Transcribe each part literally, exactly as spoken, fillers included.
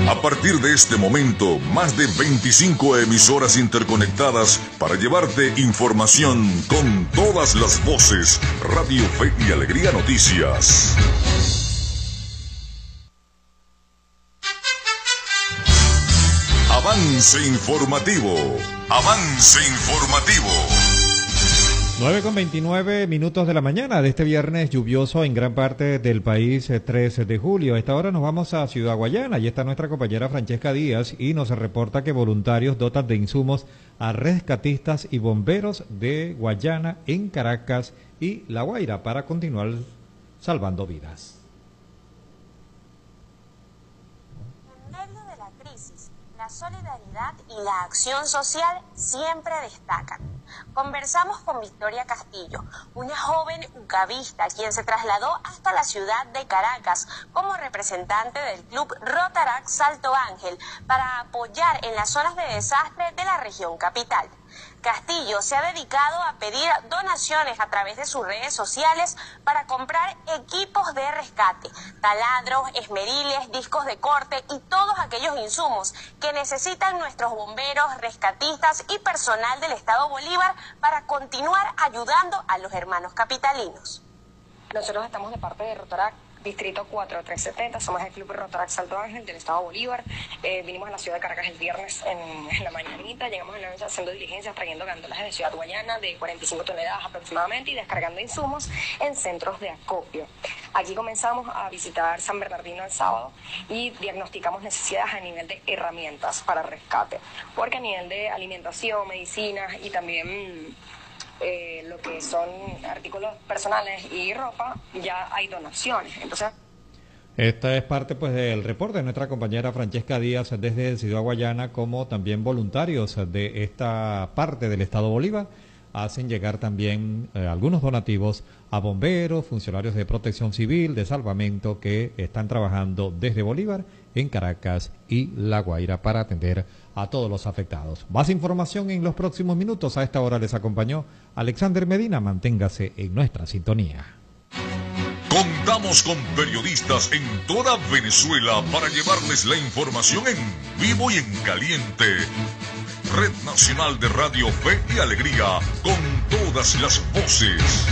A partir de este momento, más de veinticinco emisoras interconectadas para llevarte información con todas las voces. Radio Fe y Alegría Noticias. Avance informativo. Avance informativo. nueve con veintinueve minutos de la mañana de este viernes lluvioso en gran parte del país, trece de julio. A esta hora nos vamos a Ciudad Guayana. Allí está nuestra compañera Francesca Díaz y nos reporta que voluntarios dotan de insumos a rescatistas y bomberos de Guayana en Caracas y La Guaira para continuar salvando vidas. La solidaridad y la acción social siempre destacan. Conversamos con Victoria Castillo, una joven ucavista quien se trasladó hasta la ciudad de Caracas como representante del Club Rotaract Salto Ángel para apoyar en las zonas de desastre de la región capital. Castillo se ha dedicado a pedir donaciones a través de sus redes sociales para comprar equipos de rescate, taladros, esmeriles, discos de corte y todos aquellos insumos que necesitan nuestros bomberos, rescatistas y personal del Estado Bolívar para continuar ayudando a los hermanos capitalinos. Nosotros estamos de parte de Rotaract Distrito cuatro tres setenta, somos el Club Rotaract Salto Ángel del Estado Bolívar. Eh, vinimos a la ciudad de Caracas el viernes en, en la mañanita, llegamos en la noche haciendo diligencias, trayendo gandolas de Ciudad Guayana de cuarenta y cinco toneladas aproximadamente y descargando insumos en centros de acopio. Aquí comenzamos a visitar San Bernardino el sábado y diagnosticamos necesidades a nivel de herramientas para rescate, porque a nivel de alimentación, medicinas y también Eh, lo que son artículos personales y ropa, ya hay donaciones. Entonces, esta es parte pues del reporte de nuestra compañera Francesca Díaz desde Ciudad Guayana, como también voluntarios de esta parte del Estado Bolívar hacen llegar también eh, algunos donativos a bomberos, funcionarios de protección civil, de salvamento que están trabajando desde Bolívar en Caracas y La Guaira para atender a todos los afectados. Más información en los próximos minutos. A esta hora les acompañó Alexander Medina. Manténgase en nuestra sintonía. Contamos con periodistas en toda Venezuela para llevarles la información en vivo y en caliente. Red Nacional de Radio Fe y Alegría, con todas las voces.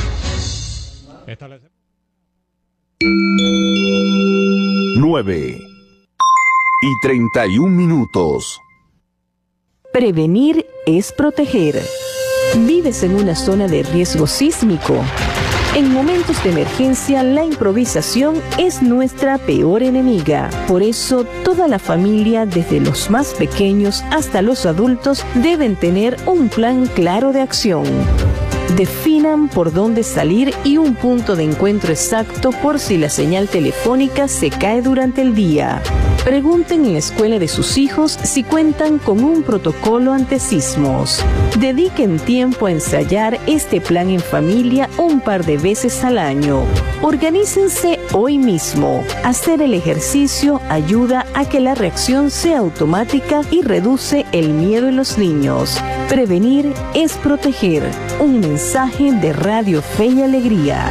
nueve y treinta y un minutos. Prevenir es proteger. ¿Vives en una zona de riesgo sísmico? En momentos de emergencia, la improvisación es nuestra peor enemiga. Por eso, toda la familia, desde los más pequeños hasta los adultos, deben tener un plan claro de acción. Definan por dónde salir y un punto de encuentro exacto por si la señal telefónica se cae durante el día. Pregunten en la escuela de sus hijos si cuentan con un protocolo ante sismos. Dediquen tiempo a ensayar este plan en familia un par de veces al año. Organícense hoy mismo. Hacer el ejercicio ayuda a que la reacción sea automática y reduce el miedo en los niños. Prevenir es proteger. Un mensaje de Radio Fe y Alegría.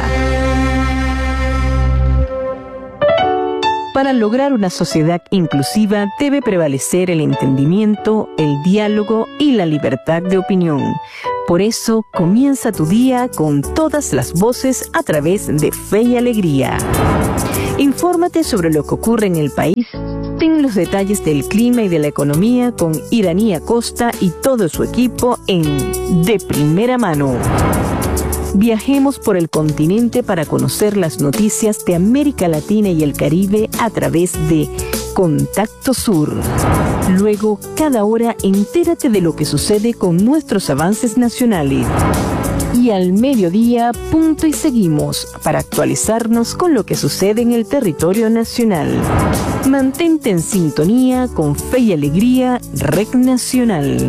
Para lograr una sociedad inclusiva debe prevalecer el entendimiento, el diálogo y la libertad de opinión. Por eso, comienza tu día con todas las voces a través de Fe y Alegría. Infórmate sobre lo que ocurre en el país. Ten los detalles del clima y de la economía con Iranía Costa y todo su equipo en De Primera Mano. Viajemos por el continente para conocer las noticias de América Latina y el Caribe a través de Contacto Sur. Luego, cada hora, entérate de lo que sucede con nuestros avances nacionales. Y al mediodía, punto y seguimos para actualizarnos con lo que sucede en el territorio nacional. Mantente en sintonía con Fe y Alegría, Red Nacional.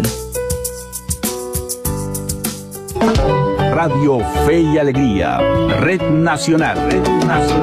Radio Fe y Alegría, Red Nacional, Red Nacional.